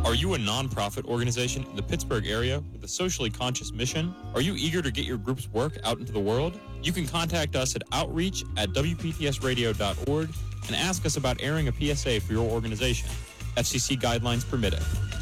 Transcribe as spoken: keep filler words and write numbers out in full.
Are you a nonprofit organization in the Pittsburgh area with a socially conscious mission? Are you eager to get your group's work out into the world? You can contact us at outreach at w p t s radio dot org and ask us about airing a P S A for your organization. F C C guidelines permitting.